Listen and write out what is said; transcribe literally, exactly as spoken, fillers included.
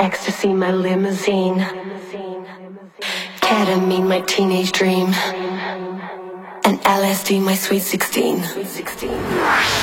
Ecstasy, my limousine. Ketamine, my teenage dream. And L S D, my sweet sixteen.